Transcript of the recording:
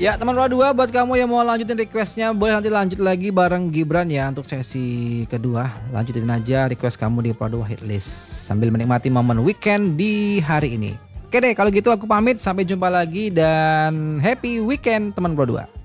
Ya teman Pro 2, buat kamu yang mau lanjutin requestnya, boleh nanti lanjut lagi bareng Gibran ya untuk sesi kedua. Lanjutin aja request kamu di Pro 2 Hitlist sambil menikmati momen weekend di hari ini. Oke deh, kalau gitu aku pamit, sampai jumpa lagi dan happy weekend teman Pro 2.